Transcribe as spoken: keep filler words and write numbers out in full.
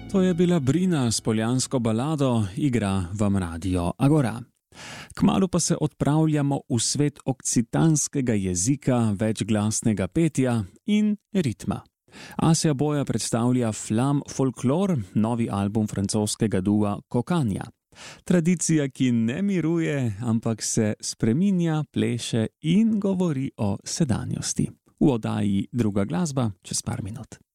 To je bila Brina s poljansko balado, igra vam Radio Agora. Kmalu pa se odpravljamo v svet okcitanskega jezika, večglasnega petja in ritma. Asja Boja predstavlja Flam Folklor, novi album francoskega dua Kokanja. Tradicija, ki ne miruje, ampak se spreminja, pleše in govori o sedanjosti. V oddaji Druga glasba čez par minut.